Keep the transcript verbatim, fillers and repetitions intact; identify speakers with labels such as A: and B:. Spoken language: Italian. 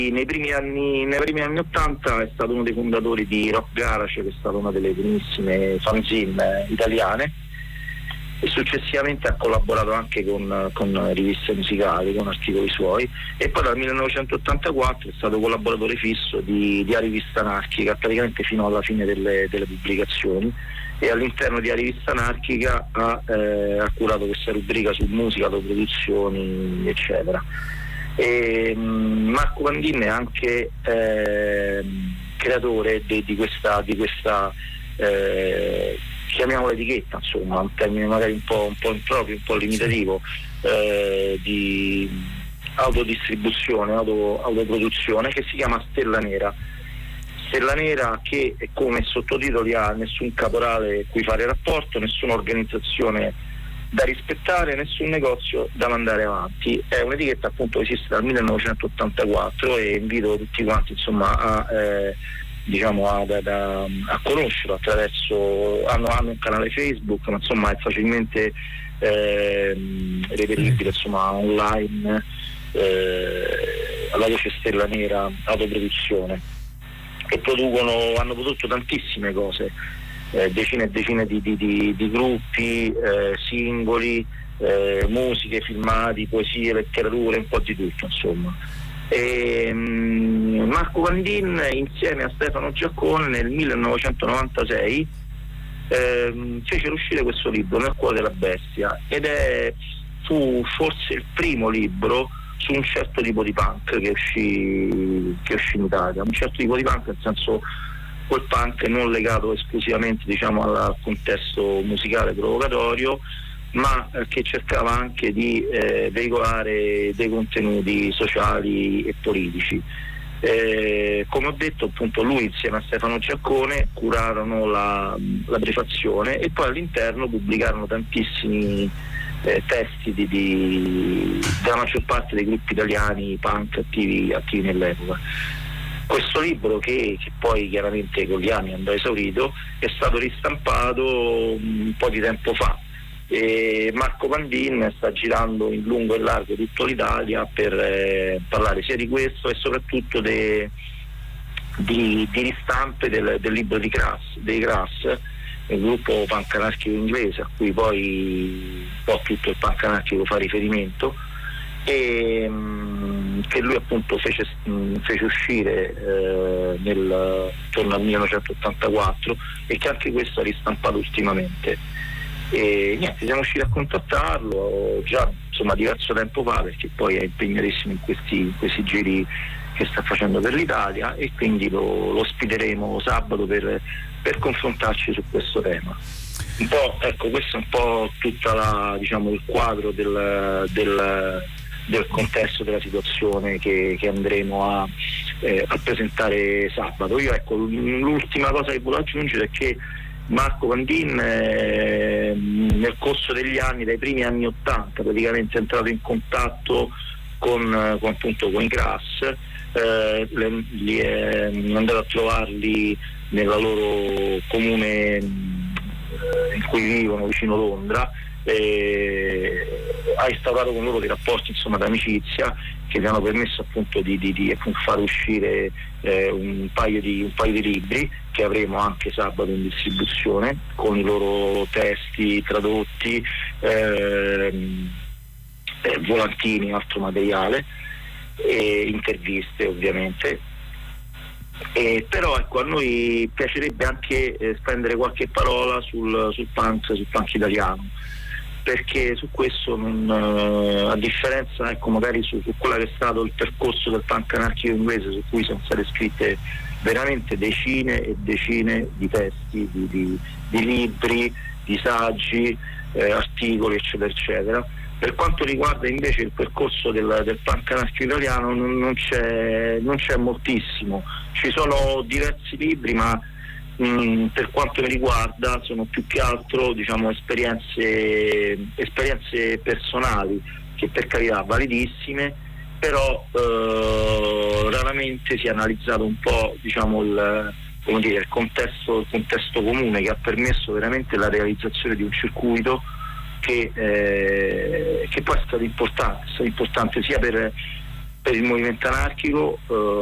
A: Nei primi anni nei primi anni ottanta è stato uno dei fondatori di Rock Garage, che è stata una delle primissime fanzine italiane, e successivamente ha collaborato anche con, con riviste musicali, con articoli suoi, e poi dal millenovecentottantaquattro è stato collaboratore fisso di, di A Rivista Anarchica praticamente fino alla fine delle, delle pubblicazioni, e all'interno di A Rivista Anarchica ha, eh, ha curato questa rubrica su musica, autoproduzioni eccetera. E, um, Marco Pandin è anche eh, creatore di, di questa, di questa eh, chiamiamola etichetta, insomma, un termine magari un po', un po' improprio, un po' limitativo, eh, di autodistribuzione, auto, autoproduzione, che si chiama Stella Nera. Stella Nera che come sottotitoli ha nessun caporale cui fare rapporto, nessuna organizzazione da rispettare, nessun negozio da mandare avanti. È un'etichetta appunto che esiste dal millenovecentottantaquattro e invito tutti quanti insomma a eh, diciamo a, da, da, a conoscerlo attraverso hanno, hanno un canale Facebook, ma insomma è facilmente eh, reperibile insomma online, eh, alla voce Stella Nera autoproduzione, e producono hanno prodotto tantissime cose, eh, decine e decine di, di, di, di gruppi, eh, singoli, eh, musiche, filmati, poesie, letterature, un po' di tutto insomma. E, um, Marco Pandin insieme a Stefano Giaccone nel millenovecentonovantasei ehm, fecero uscire questo libro, Nel cuore della bestia, ed è fu forse il primo libro su un certo tipo di punk che uscì, che uscì in Italia, un certo tipo di punk nel senso quel punk non legato esclusivamente diciamo al contesto musicale provocatorio, ma eh, che cercava anche di eh, veicolare dei contenuti sociali e politici. Eh, come ho detto appunto lui insieme a Stefano Giaccone curarono la, la prefazione, e poi all'interno pubblicarono tantissimi eh, testi di, di, della maggior parte dei gruppi italiani punk attivi, attivi nell'epoca. Questo libro, che, che poi chiaramente con gli anni andò esaurito, è stato ristampato un po' di tempo fa. E Marco Pandin sta girando in lungo e largo tutta l'Italia per eh, parlare sia di questo e soprattutto de, di, di ristampe del, del libro di Crass, dei Crass, il gruppo punk anarchico inglese a cui poi un po' tutto il punk anarchico fa riferimento, e mh, che lui appunto fece, mh, fece uscire eh, nel, intorno al millenovecentottantaquattro, e che anche questo ha ristampato ultimamente. E niente, siamo riusciti a contattarlo già insomma diverso tempo fa, perché poi è impegnatissimo in questi, in questi giri che sta facendo per l'Italia, e quindi lo, lo ospiteremo sabato per, per confrontarci su questo tema. Un po', ecco, questo è un po' tutta la, diciamo, il quadro del, del, del contesto della situazione che, che andremo a, eh, a presentare sabato. Io ecco, l'ultima cosa che volevo aggiungere è che Marco Pandin eh, nel corso degli anni, dai primi anni ottanta praticamente, è entrato in contatto con, con appunto con i Crass, eh, le, li è andato a trovarli nella loro comune eh, in cui vivono vicino Londra, eh, ha instaurato con loro dei rapporti insomma d'amicizia che gli hanno permesso appunto di, di, di appunto far uscire eh, un, paio di, un paio di libri che avremo anche sabato in distribuzione, con i loro testi tradotti, eh, eh, volantini, altro materiale, e interviste ovviamente. E però ecco, a noi piacerebbe anche eh, spendere qualche parola sul, sul punk, sul punk italiano, perché su questo non, eh, a differenza ecco magari su, su quello che è stato il percorso del punk anarchico inglese, su cui sono state scritte veramente decine e decine di testi, di, di, di libri, di saggi, eh, articoli eccetera eccetera. Per quanto riguarda invece il percorso del, del punk anarchico italiano non, non, c'è, non c'è moltissimo, ci sono diversi libri, ma mh, per quanto mi riguarda sono più che altro diciamo esperienze, esperienze personali, che per carità validissime, però eh, raramente si è analizzato un po' diciamo il, come dire, il contesto, il contesto comune che ha permesso veramente la realizzazione di un circuito che, eh, che poi è stato importante, è stato importante sia per, per il movimento anarchico, eh,